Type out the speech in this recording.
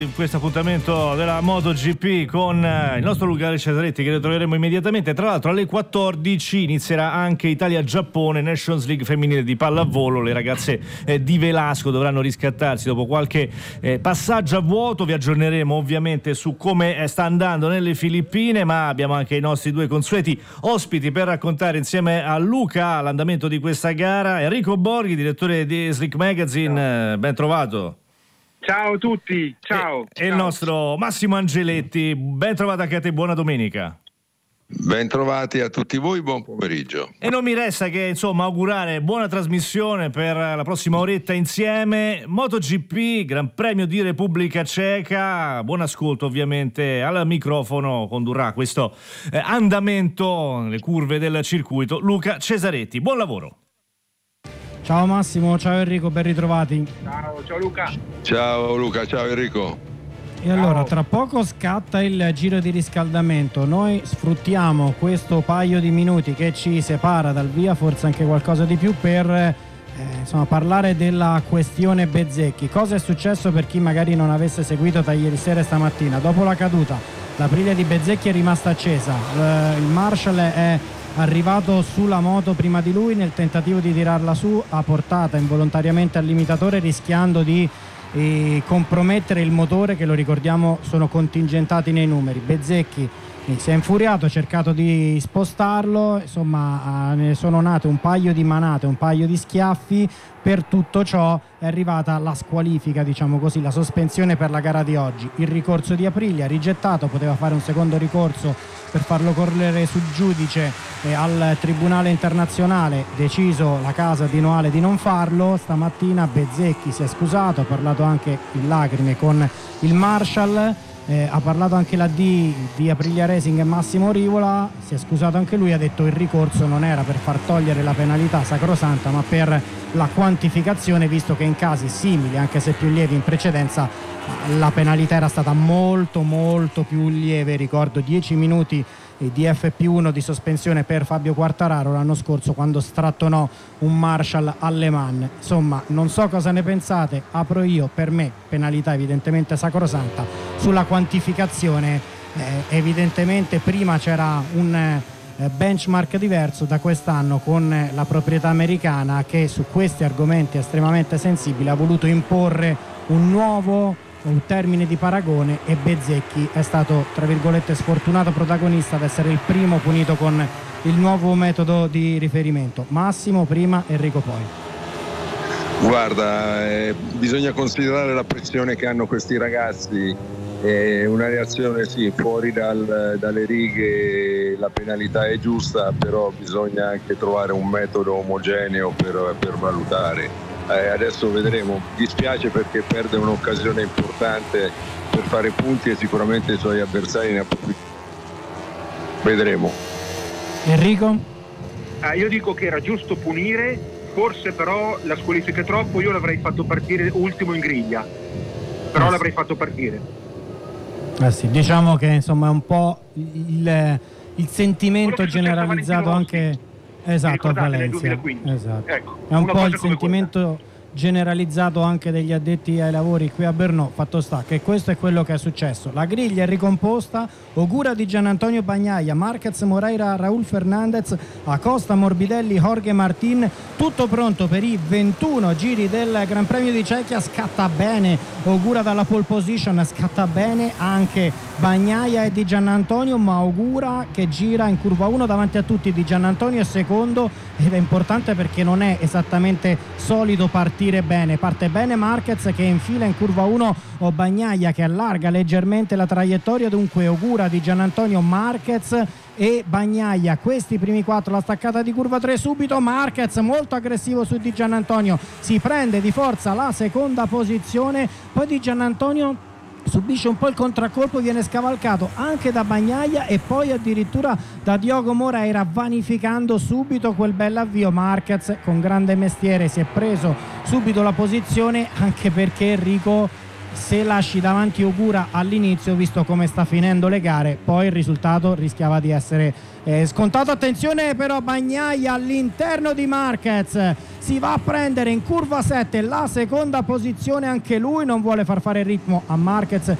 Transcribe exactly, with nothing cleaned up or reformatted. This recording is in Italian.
In questo appuntamento della MotoGP con il nostro Luca Cesaretti, che lo troveremo immediatamente. Tra l'altro alle quattordici inizierà anche Italia-Giappone, Nations League femminile di pallavolo. Le ragazze eh, di Velasco dovranno riscattarsi dopo qualche eh, passaggio a vuoto. Vi aggiorneremo ovviamente su come eh, sta andando nelle Filippine, ma abbiamo anche i nostri due consueti ospiti per raccontare insieme a Luca l'andamento di questa gara. Enrico Borghi, direttore di Slick Magazine, eh, ben trovato. Ciao a tutti, ciao. E, e ciao. il nostro Massimo Angeletti, ben trovato anche a te, buona domenica. Ben trovati a tutti voi, buon pomeriggio. E non mi resta che insomma augurare buona trasmissione per la prossima oretta insieme. MotoGP, Gran Premio di Repubblica Ceca, buon ascolto ovviamente. Al microfono condurrà questo eh, andamento nelle curve del circuito Luca Cesaretti, buon lavoro. Ciao Massimo, ciao Enrico, ben ritrovati. Ciao, ciao Luca. Ciao Luca, ciao Enrico. E allora, tra poco scatta il giro di riscaldamento. Noi sfruttiamo questo paio di minuti che ci separa dal via, forse anche qualcosa di più, per eh, insomma, parlare della questione Bezzecchi. Cosa è successo per chi magari non avesse seguito da ieri sera e stamattina? Dopo la caduta, l'Aprilia di Bezzecchi è rimasta accesa. Il Marshall è arrivato sulla moto prima di lui, nel tentativo di tirarla su ha portata involontariamente al limitatore, rischiando di eh, compromettere il motore, che lo ricordiamo sono contingentati nei numeri. Bezzecchi eh, si è infuriato, ha cercato di spostarlo, insomma eh, ne sono nate un paio di manate, un paio di schiaffi. Per tutto ciò è arrivata la squalifica, diciamo così, la sospensione per la gara di oggi. Il ricorso di Aprilia rigettato, poteva fare un secondo ricorso per farlo correre sul giudice e al tribunale internazionale, deciso la casa di Noale di non farlo. Stamattina Bezzecchi si è scusato, ha parlato anche in lacrime con il Marshall, eh, ha parlato anche la D di Aprilia Racing e Massimo Rivola, si è scusato anche lui, ha detto il ricorso non era per far togliere la penalità sacrosanta ma per la quantificazione, visto che in casi simili, anche se più lievi in precedenza, la penalità era stata molto molto più lieve. Ricordo dieci minuti di F P uno di sospensione per Fabio Quartararo l'anno scorso, quando strattonò un Marshall a Le Mans. Insomma, non so cosa ne pensate, apro io. Per me penalità evidentemente sacrosanta. Sulla quantificazione eh, evidentemente prima c'era un eh, benchmark diverso da quest'anno, con la proprietà americana che su questi argomenti estremamente sensibili ha voluto imporre un nuovo un termine di paragone, e Bezzecchi è stato, tra virgolette, sfortunato protagonista ad essere il primo punito con il nuovo metodo di riferimento. Massimo prima, Enrico poi. Guarda, eh, bisogna considerare la pressione che hanno questi ragazzi. È una reazione sì, fuori dal, dalle righe, la penalità è giusta, però bisogna anche trovare un metodo omogeneo per, per valutare. Eh, adesso vedremo, dispiace perché perde un'occasione importante per fare punti e sicuramente i suoi avversari ne approfittano. Vedremo. Enrico? Ah, io dico che era giusto punire, forse però la squalifica troppo, io l'avrei fatto partire ultimo in griglia, però eh l'avrei fatto partire. Eh sì, diciamo che insomma è un po' il, il sentimento generalizzato anche... Esatto, a Valencia. Esatto. Ecco, è un po' il sentimento quella. generalizzato anche degli addetti ai lavori qui a Brno. Fatto sta che questo è quello che è successo. La griglia è ricomposta, Ogura di Gianantonio Bagnaia, Marquez, Moreira, Raúl Fernandez, Acosta, Morbidelli, Jorge Martin, tutto pronto per i ventuno giri del Gran Premio di Cechia. Scatta bene Ogura dalla pole position, scatta bene anche Bagnaia e Di Giannantonio, ma Ogura che gira in curva uno davanti a tutti, Di Giannantonio è secondo, ed è importante perché non è esattamente solido partire bene. Parte bene Marquez che infila in curva uno o Bagnaia che allarga leggermente la traiettoria, dunque Ogura, Di Giannantonio, Marquez e Bagnaia, questi primi quattro. La staccata di curva tre subito, Marquez molto aggressivo su Di Giannantonio, si prende di forza la seconda posizione, poi Di Giannantonio subisce un po' il contraccolpo, viene scavalcato anche da Bagnaia e poi addirittura da Diogo Moreira, vanificando subito quel bell'avvio. Marquez con grande mestiere si è preso subito la posizione, anche perché Enrico se lasci davanti Ogura all'inizio, visto come sta finendo le gare, poi il risultato rischiava di essere eh, scontato. Attenzione però Bagnaia all'interno di Marquez, si va a prendere in curva sette la seconda posizione, anche lui non vuole far fare il ritmo a Marquez